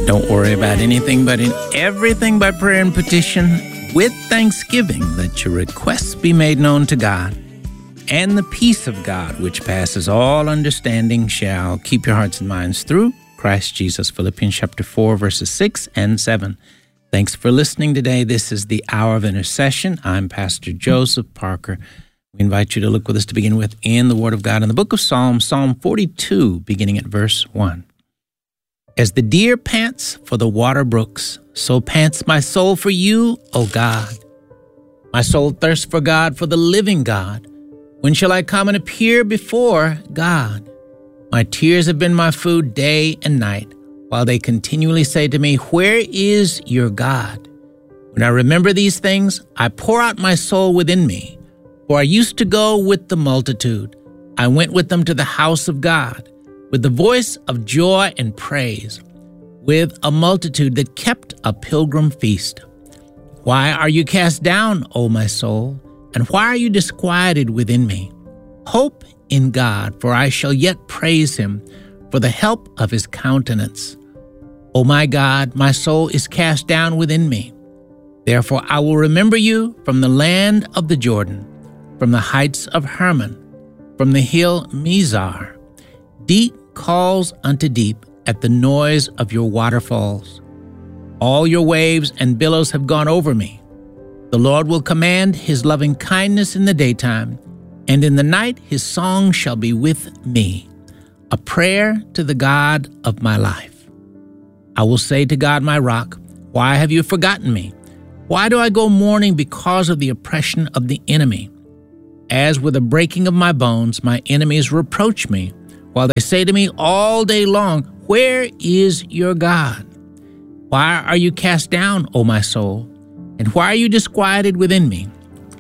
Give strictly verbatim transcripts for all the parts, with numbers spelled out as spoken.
Don't worry about anything, but in everything by prayer and petition, with thanksgiving, let your requests be made known to God. And the peace of God, which passes all understanding, shall keep your hearts and minds through Christ Jesus. Philippians chapter four, verses six and seven. Thanks for listening today. This is the Hour of Intercession. I'm Pastor Joseph Parker. We invite you to look with us to begin with in the Word of God in the book of Psalms, Psalm forty-two, beginning at verse one. As the deer pants for the water brooks, so pants my soul for you, O God. My soul thirsts for God, for the living God. When shall I come and appear before God? My tears have been my food day and night, while they continually say to me, where is your God? When I remember these things, I pour out my soul within me. For I used to go with the multitude. I went with them to the house of God, with the voice of joy and praise, with a multitude that kept a pilgrim feast. Why are you cast down, O my soul? And why are you disquieted within me? Hope in God, for I shall yet praise him for the help of his countenance. O my God, my soul is cast down within me. Therefore I will remember you from the land of the Jordan, from the heights of Hermon, from the hill Mizar. Deep calls unto deep at the noise of your waterfalls. All your waves and billows have gone over me. The Lord will command his loving kindness in the daytime, and in the night his song shall be with me, a prayer to the God of my life. I will say to God my rock, why have you forgotten me? Why do I go mourning because of the oppression of the enemy? As with the breaking of my bones, my enemies reproach me, while they say to me all day long, where is your God? Why are you cast down, O my soul? And why are you disquieted within me?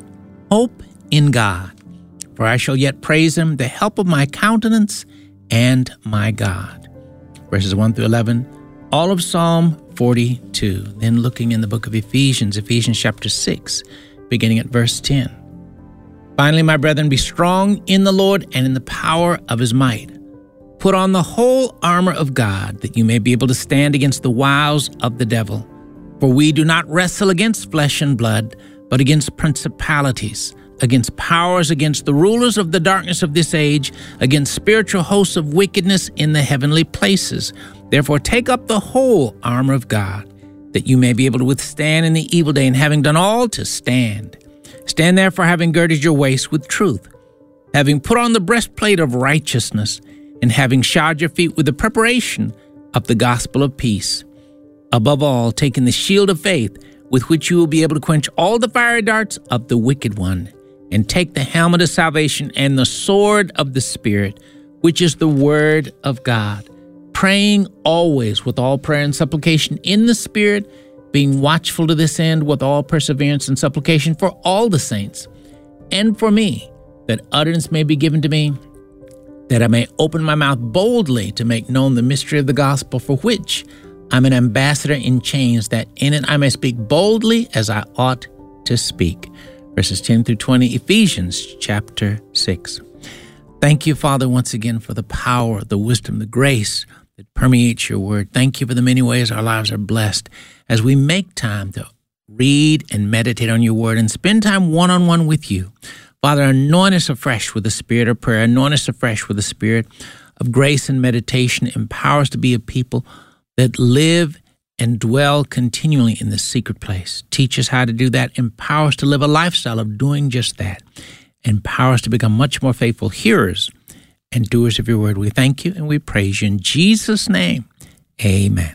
Hope in God, for I shall yet praise him, the help of my countenance and my God. Verses one through eleven, all of Psalm forty-two. Then looking in the book of Ephesians, Ephesians chapter six, beginning at verse ten. Finally, my brethren, be strong in the Lord and in the power of his might. Put on the whole armor of God, that you may be able to stand against the wiles of the devil. For we do not wrestle against flesh and blood, but against principalities, against powers, against the rulers of the darkness of this age, against spiritual hosts of wickedness in the heavenly places. Therefore take up the whole armor of God, that you may be able to withstand in the evil day, and having done all, to stand. Stand therefore, having girded your waist with truth, having put on the breastplate of righteousness, and having shod your feet with the preparation of the gospel of peace. Above all, taking the shield of faith, with which you will be able to quench all the fiery darts of the wicked one, and take the helmet of salvation and the sword of the Spirit, which is the word of God, praying always with all prayer and supplication in the Spirit, being watchful to this end with all perseverance and supplication for all the saints, and for me, that utterance may be given to me, that I may open my mouth boldly to make known the mystery of the gospel, for which I'm an ambassador in chains, that in it I may speak boldly as I ought to speak. Verses ten through twenty, Ephesians chapter six. Thank you, Father, once again for the power, the wisdom, the grace that permeates your word. Thank you for the many ways our lives are blessed as we make time to read and meditate on your word and spend time one-on-one with you. Father, anoint us afresh with the spirit of prayer. Anoint us afresh with the spirit of grace and meditation. Empower us to be a people that live and dwell continually in the secret place. Teach us how to do that. Empower us to live a lifestyle of doing just that. Empower us to become much more faithful hearers and doers of your word. We thank you and we praise you in Jesus' name. Amen.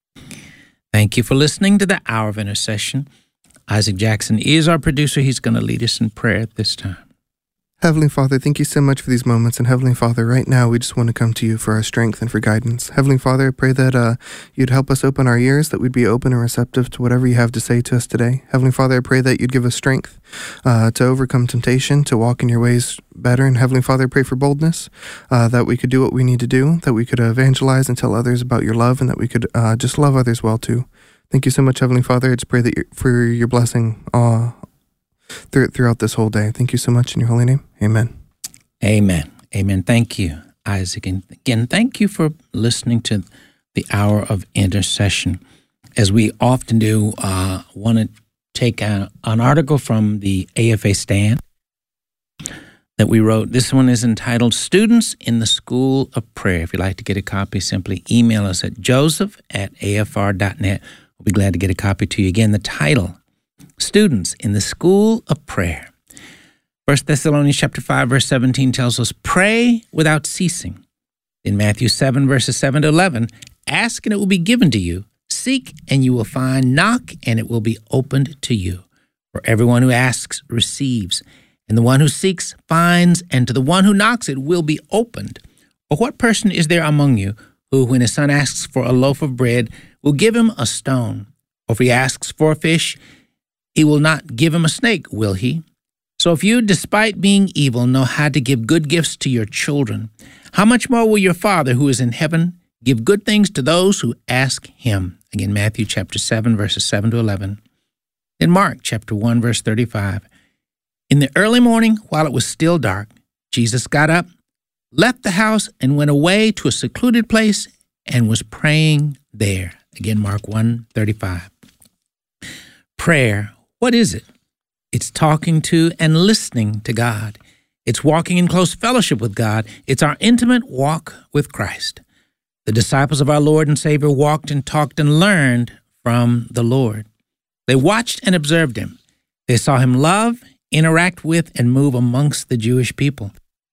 Thank you for listening to the Hour of Intercession. Isaac Jackson is our producer. He's going to lead us in prayer at this time. Heavenly Father, thank you so much for these moments. And Heavenly Father, right now we just want to come to you for our strength and for guidance. Heavenly Father, I pray that uh, you'd help us open our ears, that we'd be open and receptive to whatever you have to say to us today. Heavenly Father, I pray that you'd give us strength uh, to overcome temptation, to walk in your ways better. And Heavenly Father, I pray for boldness, uh, that we could do what we need to do, that we could evangelize and tell others about your love, and that we could uh, just love others well too. Thank you so much, Heavenly Father. I just pray that you're, for your blessing uh, th- throughout this whole day. Thank you so much in your holy name. Amen. Amen. Amen. Thank you, Isaac. And again, thank you for listening to the hour of intercession. As we often do, uh, want to take a, an article from the A F A Stand that we wrote. This one is entitled Students in the School of Prayer. If you'd like to get a copy, simply email us at joseph at a f r dot net. We'll be glad to get a copy to you. Again, the title, Students in the School of Prayer. First Thessalonians chapter five, verse seventeen tells us, pray without ceasing. In Matthew seven, verses seven to eleven, ask and it will be given to you. Seek and you will find. Knock and it will be opened to you. For everyone who asks receives, and the one who seeks finds, and to the one who knocks it will be opened. Or what person is there among you who, when his son asks for a loaf of bread, will give him a stone? Or if he asks for a fish, he will not give him a snake, will he? So if you, despite being evil, know how to give good gifts to your children, how much more will your Father who is in heaven give good things to those who ask him? Again, Matthew chapter seven, verses seven to eleven. In Mark chapter one, verse thirty-five. In the early morning, while it was still dark, Jesus got up, left the house, and went away to a secluded place and was praying there. Again, Mark one, thirty-five. Prayer, what is it? It's talking to and listening to God. It's walking in close fellowship with God. It's our intimate walk with Christ. The disciples of our Lord and Savior walked and talked and learned from the Lord. They watched and observed him. They saw him love, interact with, and move amongst the Jewish people.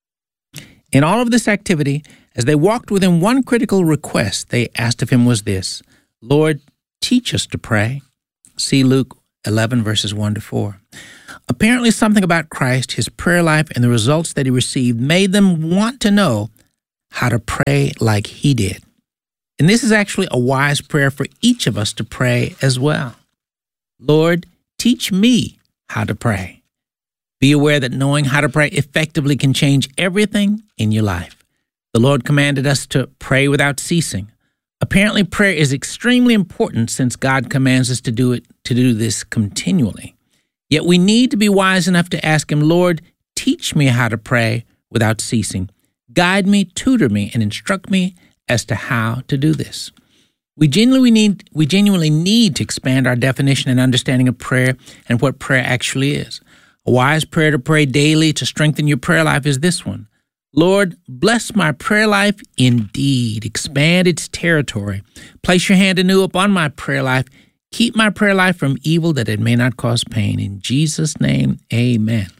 In all of this activity, as they walked with him, one critical request they asked of him was this, Lord, teach us to pray. See Luke eleven, verses one to four. Apparently something about Christ, his prayer life, and the results that he received made them want to know how to pray like he did. And this is actually a wise prayer for each of us to pray as well. Lord, teach me how to pray. Be aware that knowing how to pray effectively can change everything in your life. The Lord commanded us to pray without ceasing. Apparently, prayer is extremely important since God commands us to do it, to do this continually. Yet we need to be wise enough to ask him, Lord, teach me how to pray without ceasing. Guide me, tutor me, and instruct me as to how to do this. We genuinely need, we genuinely need to expand our definition and understanding of prayer and what prayer actually is. A wise prayer to pray daily to strengthen your prayer life is this one. Lord, bless my prayer life indeed. Expand its territory. Place your hand anew upon my prayer life. Keep my prayer life from evil that it may not cause pain. In Jesus' name, amen.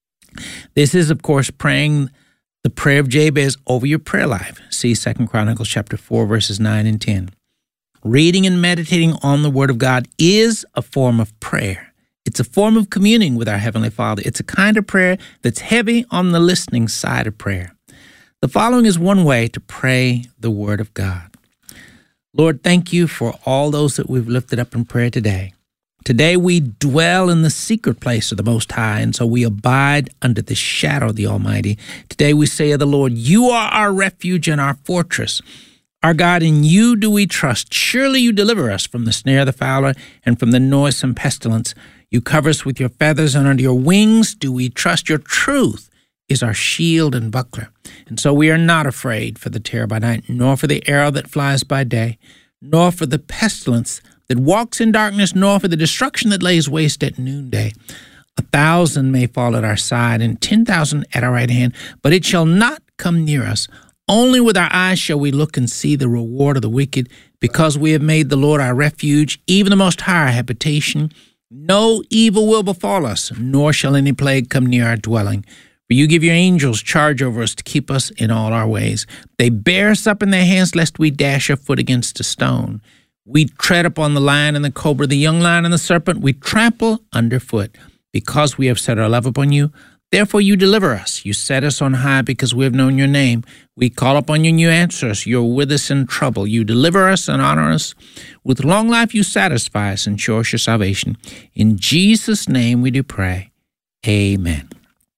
This is, of course, praying the prayer of Jabez over your prayer life. See Second Chronicles chapter four, verses nine and ten. Reading and meditating on the Word of God is a form of prayer. It's a form of communing with our Heavenly Father. It's a kind of prayer that's heavy on the listening side of prayer. The following is one way to pray the Word of God. Lord, thank you for all those that we've lifted up in prayer today. Today we dwell in the secret place of the Most High, and so we abide under the shadow of the Almighty. Today we say of the Lord, you are our refuge and our fortress. Our God, in you do we trust. Surely you deliver us from the snare of the fowler and from the noisome pestilence. You cover us with your feathers, and under your wings do we trust. Your truth is our shield and buckler. And so we are not afraid for the terror by night, nor for the arrow that flies by day, nor for the pestilence that walks in darkness, nor for the destruction that lays waste at noonday. A thousand may fall at our side, and ten thousand at our right hand, but it shall not come near us. Only with our eyes shall we look and see the reward of the wicked, because we have made the Lord our refuge, even the Most High our habitation. No evil will befall us, nor shall any plague come near our dwelling. For you give your angels charge over us to keep us in all our ways. They bear us up in their hands, lest we dash our foot against a stone. We tread upon the lion and the cobra, the young lion and the serpent. We trample underfoot. Because we have set our love upon you, therefore you deliver us. You set us on high because we have known your name. We call upon you and you answer us. You're with us in trouble. You deliver us and honor us. With long life you satisfy us and show us your salvation. In Jesus' name we do pray. Amen.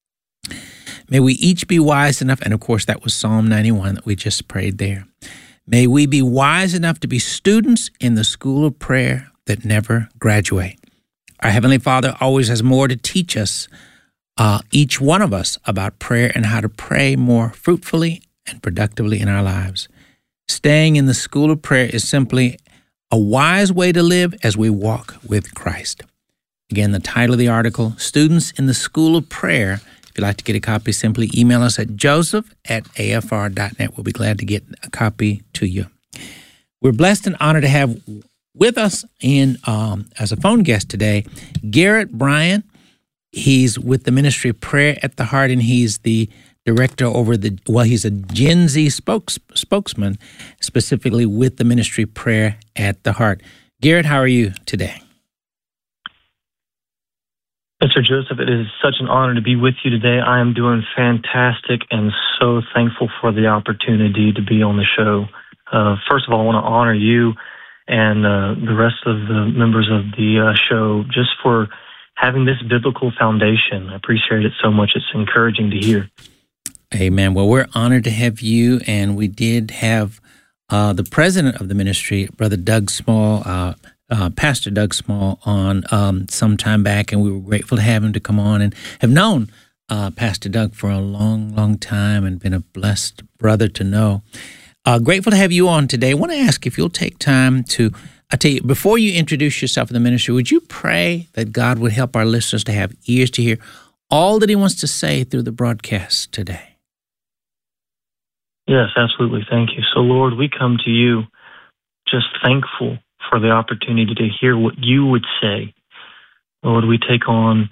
May we each be wise enough, and of course that was Psalm ninety-one that we just prayed there. May we be wise enough to be students in the school of prayer that never graduate. Our Heavenly Father always has more to teach us, uh, each one of us, about prayer and how to pray more fruitfully and productively in our lives. Staying in the school of prayer is simply a wise way to live as we walk with Christ. Again, the title of the article, Students in the School of Prayer. If you'd like to get a copy, simply email us at joseph at a f r dot net. We'll be glad to get a copy to you. We're blessed and honored to have with us in um, as a phone guest today, Garrett Bryant. He's with the Ministry of Prayer at the Heart, and he's the director over the, well, he's a Gen Z spokes, spokesman, specifically with the Ministry of Prayer at the Heart. Garrett, how are you today? Mister Joseph, it is such an honor to be with you today. I am doing fantastic and so thankful for the opportunity to be on the show. Uh, first of all, I want to honor you and uh, the rest of the members of the uh, show just for having this biblical foundation. I appreciate it so much. It's encouraging to hear. Amen. Well, we're honored to have you, and we did have uh, the president of the ministry, Brother Doug Small, uh, uh, Pastor Doug Small, on um, some time back, and we were grateful to have him to come on, and have known uh, Pastor Doug for a long, long time and been a blessed brother to know. Uh, grateful to have you on today. I want to ask if you'll take time to, I tell you, before you introduce yourself in the ministry, would you pray that God would help our listeners to have ears to hear all that he wants to say through the broadcast today? Yes, absolutely. Thank you. So, Lord, we come to you just thankful for the opportunity to hear what you would say. Lord, we take on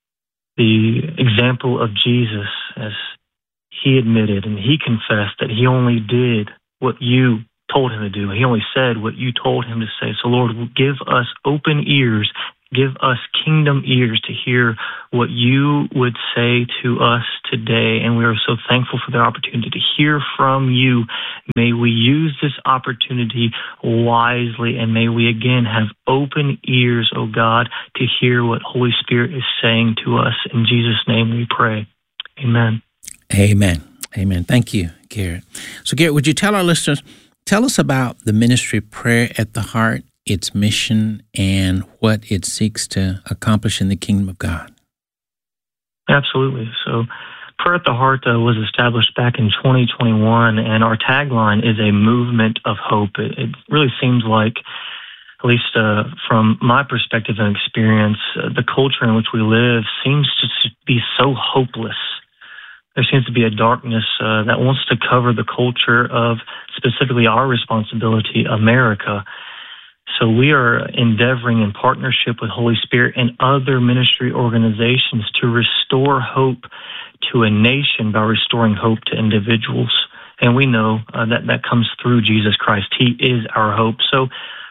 the example of Jesus as he admitted and he confessed that he only did what you told him to do. He only said what you told him to say. So, Lord, give us open ears. Give us kingdom ears to hear what you would say to us today. And we are so thankful for the opportunity to hear from you. May we use this opportunity wisely, and may we again have open ears, oh God, to hear what Holy Spirit is saying to us. In Jesus' name we pray. Amen. Amen. Amen. Thank you, Garrett. So, Garrett, would you tell our listeners, tell us about the Ministry of Prayer at the Heart, its mission, and what it seeks to accomplish in the kingdom of God? Absolutely. So Prayer at the Heart uh, was established back in twenty twenty-one, and our tagline is a movement of hope. It, it really seems like, at least uh, from my perspective and experience, uh, the culture in which we live seems to be so hopeless. There seems to be a darkness uh, that wants to cover the culture of specifically our responsibility, America. So we are endeavoring in partnership with Holy Spirit and other ministry organizations to restore hope to a nation by restoring hope to individuals. And we know uh, that that comes through Jesus Christ. He is our hope. So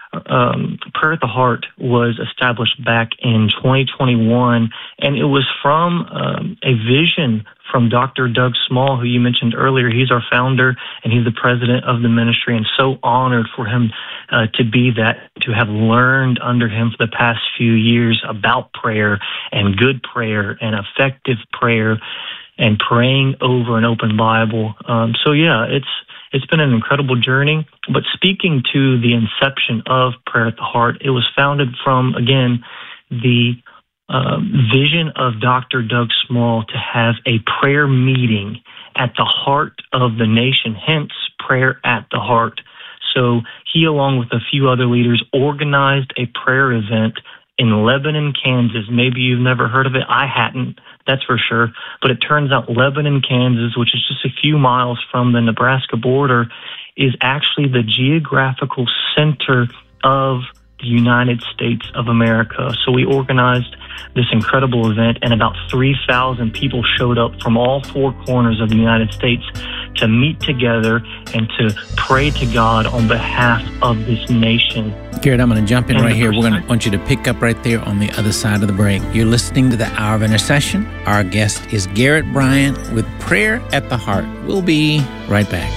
um, Prayer at the Heart was established back in twenty twenty-one, and it was from um, a vision from Doctor Doug Small, who you mentioned earlier. He's our founder, and he's the president of the ministry, and so honored for him uh, to be that, to have learned under him for the past few years about prayer and good prayer and effective prayer and praying over an open Bible. Um, so, yeah, it's it's been an incredible journey. But speaking to the inception of Prayer at the Heart, it was founded from, again, the Uh, vision of Doctor Doug Small to have a prayer meeting at the heart of the nation, hence Prayer at the Heart. So he, along with a few other leaders, organized a prayer event in Lebanon, Kansas. Maybe you've never heard of it. I hadn't, that's for sure. But it turns out Lebanon, Kansas, which is just a few miles from the Nebraska border, is actually the geographical center of the United States of America. So we organized this incredible event, and about three thousand people showed up from all four corners of the United States to meet together and to pray to God on behalf of this nation. Garrett, I'm going to jump in right here. We're going to want you to pick up right there on the other side of the break. You're listening to the Hour of Intercession. Our guest is Garrett Bryant with Prayer at the Heart. We'll be right back.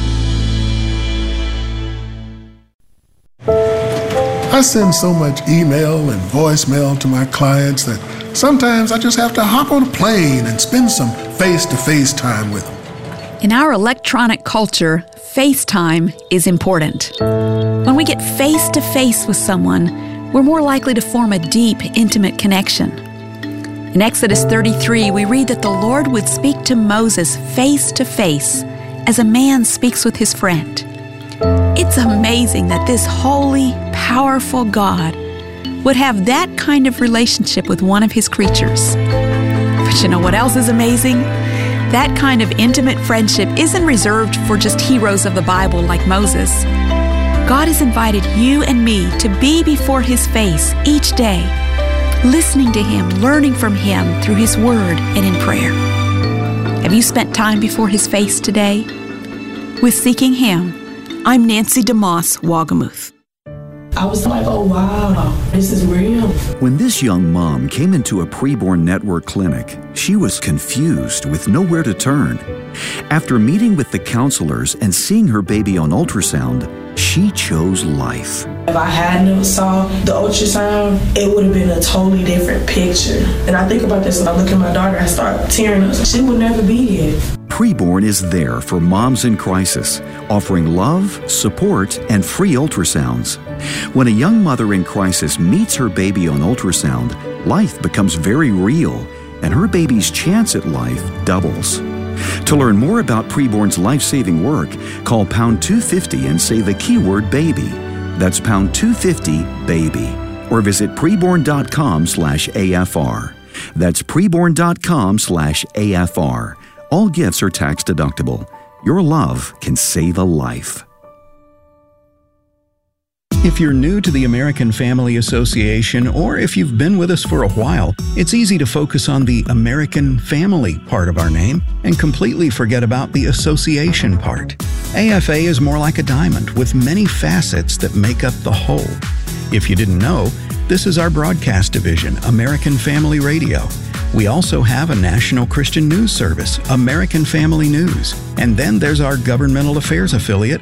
I send so much email and voicemail to my clients that sometimes I just have to hop on a plane and spend some face-to-face time with them. In our electronic culture, FaceTime is important. When we get face-to-face with someone, we're more likely to form a deep, intimate connection. In Exodus thirty-three, we read that the Lord would speak to Moses face-to-face as a man speaks with his friend. It's amazing that this holy, powerful God would have that kind of relationship with one of His creatures. But you know what else is amazing? That kind of intimate friendship isn't reserved for just heroes of the Bible like Moses. God has invited you and me to be before His face each day, listening to Him, learning from Him through His Word and in prayer. Have you spent time before His face today? With Seeking Him, I'm Nancy DeMoss Wagamuth. I was like, oh wow, this is real. When this young mom came into a preborn network clinic, she was confused with nowhere to turn. After meeting with the counselors and seeing her baby on ultrasound, she chose life. If I hadn't saw the ultrasound, it would have been a totally different picture. And I think about this when I look at my daughter, I start tearing up. She would never be here. Preborn is there for moms in crisis, offering love, support, and free ultrasounds. When a young mother in crisis meets her baby on ultrasound, life becomes very real, and her baby's chance at life doubles. To learn more about Preborn's life-saving work, call pound two fifty and say the keyword baby. That's pound two fifty baby. Or visit preborn.com slash AFR. That's preborn.com slash AFR. All gifts are tax deductible. Your love can save a life. If you're new to the American Family Association, or if you've been with us for a while, it's easy to focus on the American Family part of our name and completely forget about the association part. A F A is more like a diamond with many facets that make up the whole. If you didn't know, this is our broadcast division, American Family Radio. We also have a national Christian news service, American Family News. And then there's our governmental affairs affiliate,